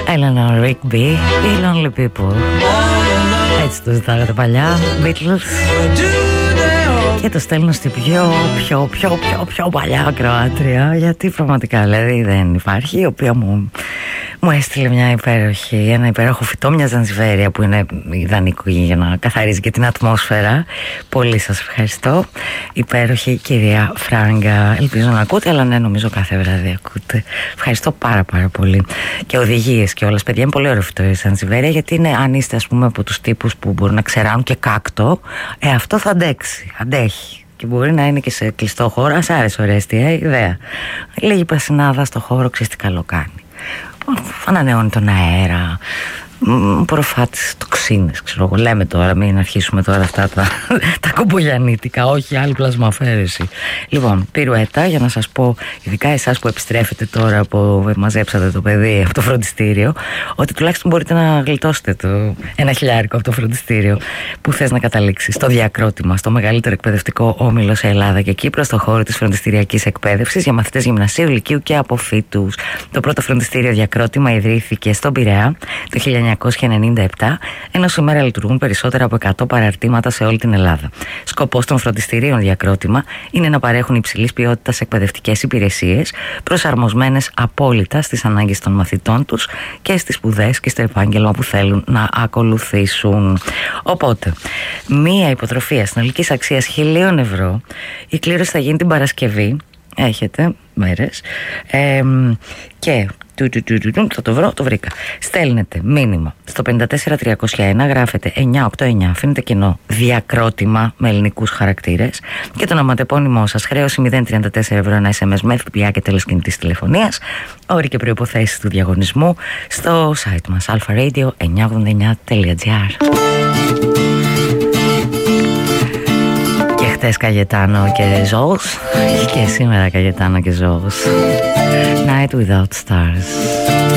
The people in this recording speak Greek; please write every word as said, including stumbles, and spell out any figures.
Eleanor Rigby, The Lonely People. Έτσι το ζητάγατε παλιά, Beatles. Και το στέλνω στην πιο, πιο, πιο, πιο, πιο παλιά ακροάτρια, γιατί πραγματικά δηλαδή δεν υπάρχει, η οποία μου, μου έστειλε μια υπέροχη, ένα υπέροχο φυτό, μια ζανζιβέρια που είναι ιδανικό για να καθαρίζει και την ατμόσφαιρα. Πολύ σας ευχαριστώ. Υπέροχη κυρία Φράγκα. Ελπίζω να ακούτε, αλλά ναι, νομίζω κάθε βράδυ ακούτε. Ευχαριστώ πάρα πάρα πολύ. Και οδηγίες και όλες, παιδιά, είναι πολύ ωραίο φυτό η ζανζιβέρια, γιατί είναι, αν είστε ας πούμε από τους τύπους που μπορούν να ξεράνουν και κάκτο, ε, αυτό θα αντέξει, αντέχει. Και μπορεί να είναι και σε κλειστό χώρο. Ας άρεσε ωραία αστεία ιδέα. Λίγη πασινάδα στο χώρο, ξέρεις τι καλό κάνει. Ανανεώνει τον αέρα, προφάτης τοξίνες, ξέρω εγώ. Λέμε τώρα, μην αρχίσουμε τώρα αυτά τα, τα κομπογιανίτικα, όχι άλλη πλασμαφαίρεση. Λοιπόν, πυρουέτα, για να σας πω, ειδικά εσάς που επιστρέφετε τώρα που μαζέψατε το παιδί από το φροντιστήριο, ότι τουλάχιστον μπορείτε να γλιτώσετε το ένα χιλιάρικο από το φροντιστήριο που θες να καταλήξεις. Στο Διακρότημα, στο μεγαλύτερο εκπαιδευτικό όμιλο σε Ελλάδα και Κύπρο, στο χώρο της φροντιστηριακής εκπαίδευσης για μαθητές γυμνασίου, λυκείου και αποφύτους. Το πρώτο φροντιστήριο Διακρότημα ιδρύθηκε στον Πειραιά το χίλια εννιακόσια ενενήντα επτά, ενώ σήμερα λειτουργούν περισσότερα από εκατό παραρτήματα σε όλη την Ελλάδα. Σκοπός των φροντιστηρίων Διακρότημα είναι να παρέχουν υψηλής ποιότητας εκπαιδευτικές υπηρεσίες, προσαρμοσμένες απόλυτα στις ανάγκες των μαθητών τους και στις σπουδές και στο επάγγελμα που θέλουν να ακολουθήσουν. Οπότε, μία υποτροφία συνολικής αξίας χιλίων ευρώ, η κλήρωση θα γίνει την Παρασκευή. Έχετε μέρες. Ε, και θα το βρω, το βρήκα. Στέλνετε μήνυμα στο πέντε τέσσερα τριακόσια ένα, γράφετε εννιά οκτώ εννιά, αφήνετε κοινό Διακρότημα με ελληνικούς χαρακτήρες και το ονοματεπώνυμό σας. Χρέωση μηδέν τριάντα τέσσερα ευρώ ένα ες εμ ες με ΦΠΑ και τέλος κινητής τηλεφωνίας. Όροι και προϋποθέσεις του διαγωνισμού στο site μας alfaradio εννιακόσια ογδόντα εννιά τελεία τζι άρ. Χτες Καγετάνο και Ζώος και σήμερα Καγετάνο και Ζώος. Night Without Stars.